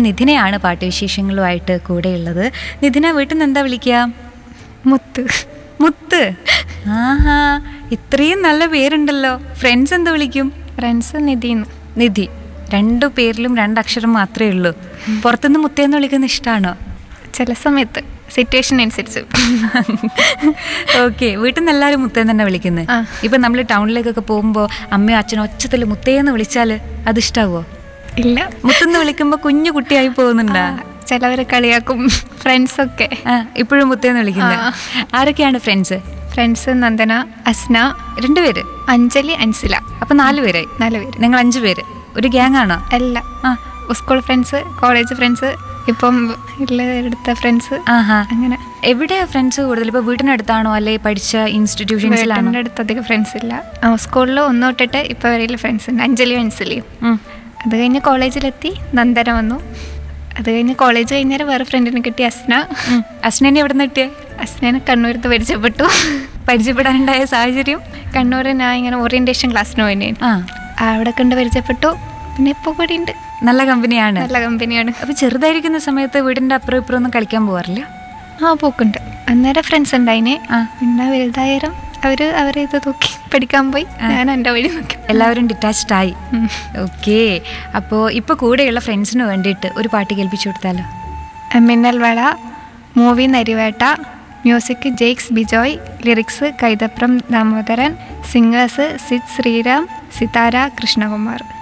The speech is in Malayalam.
നിധിനയാണ് പാട്ടുവിശേഷങ്ങളുമായിട്ട് കൂടെയുള്ളത്. നിധിന, വീട്ടിൽ നിന്ന് എന്താ വിളിക്കുക? മുത്ത്. മുത്ത്. ആഹാ, ഇത്രയും നല്ല പേരുണ്ടല്ലോ. ഫ്രണ്ട്സ് എന്ത് വിളിക്കും? ഫ്രണ്ട്സ് നിധിന്ന്. നിധി. 2 പേരിലും 2 അക്ഷരം മാത്രമേ ഉള്ളൂ. പുറത്തുനിന്ന് മുത്തേന്ന് വിളിക്കുന്ന ഇഷ്ടമാണോ? ചില സമയത്ത് സിറ്റുവേഷൻ അനുസരിച്ച്. ഓക്കെ, വീട്ടിൽ നിന്ന് എല്ലാവരും മുത്തേന്ന് തന്നെ വിളിക്കുന്നത്. ഇപ്പം നമ്മൾ ടൗണിലേക്കൊക്കെ പോകുമ്പോൾ അമ്മയോ അച്ഛനോ ഒച്ചത്തിൽ മുത്തേന്ന് വിളിച്ചാൽ അത് ഇഷ്ടാവോ? ഇല്ല. മുത്തെന്ന് വിളിക്കുമ്പോൾ കുഞ്ഞു കുട്ടിയായി പോകുന്നുണ്ടാ? ചിലവരെ കളിയാക്കും. ഫ്രണ്ട്സൊക്കെ ഇപ്പോഴും മുത്തേന്ന് വിളിക്കുന്നത്. ആരൊക്കെയാണ് ഫ്രണ്ട്സ്? ഫ്രണ്ട്സ് നന്ദന, അസ്ന, 2 പേര്, അഞ്ജലി, അൻസില. അപ്പം 4 പേരായി. 4 പേര്. നിങ്ങൾ 5 പേര്. ഒരു ഗ്യാങ് ആണോ? അല്ല, സ്കൂൾ ഫ്രണ്ട്സ്, കോളേജ് ഫ്രണ്ട്സ്, ഇപ്പം എടുത്ത ഫ്രണ്ട്സ്. അങ്ങനെ. എവിടെയാ ഫ്രണ്ട്സ് കൂടുതൽ? ഇപ്പൊ വീട്ടിനടുത്താണോ അല്ലെ പഠിച്ച ഇൻസ്റ്റിറ്റ്യൂഷൻസിലാണോ? അടുത്ത് അധികം ഫ്രണ്ട്സ് ഇല്ല. സ്കൂളിൽ 1 തൊട്ടിട്ട് ഇപ്പൊ വരെയുള്ള ഫ്രണ്ട്സ് ഉണ്ട്. അഞ്ജലിയും അൻസിലിയും. അത് കഴിഞ്ഞ് കോളേജിലെത്തി നന്ദന വന്നു. അത് കഴിഞ്ഞ് കോളേജ് കഴിഞ്ഞാൽ വേറെ ഫ്രണ്ടിനെ കിട്ടി, അസ്ന. അസ്നനെ എവിടെ നിന്ന് കിട്ടിയേ? അസ്നനെ കണ്ണൂരത്ത് പരിചയപ്പെട്ടു. പരിചയപ്പെടാനുണ്ടായ സാഹചര്യം? കണ്ണൂർ ഞാൻ ഇങ്ങനെ ഓറിയന്റേഷൻ ക്ലാസ്സിന് പോയി. അവിടെ കണ്ട് പരിചയപ്പെട്ടു. പിന്നെ ഇപ്പോൾ കൂടി ഉണ്ട്. നല്ല കമ്പനിയാണ്. നല്ല കമ്പനിയാണ്. അപ്പൊ ചെറുതായിരിക്കുന്ന സമയത്ത് വീടിന്റെ അപ്പുറം ഇപ്പുറം ഒന്നും കളിക്കാൻ പോകാറില്ല? പോക്കുണ്ട്. അന്നേരം ഫ്രണ്ട്സ് ഉണ്ടായിനെ. പിന്നെ വലുതായാലും അവരെ ഇത് നോക്കി പഠിക്കാൻ പോയി. ഞാൻ എൻ്റെ വഴി നോക്കി. എല്ലാവരും ഡിറ്റാച്ച്ഡ് ആയി. ഓക്കെ, അപ്പോൾ ഇപ്പോൾ കൂടെയുള്ള ഫ്രണ്ട്സിന് വേണ്ടിയിട്ട് ഒരു പാട്ട് കേൾപ്പിച്ചു കൊടുത്താലോ? മിന്നൽ വള, movie Narivetta, music Jakes Bijoy, lyrics Kaithapram Damodaran, singers Sid Sriram, Sithara, Krishnakumar.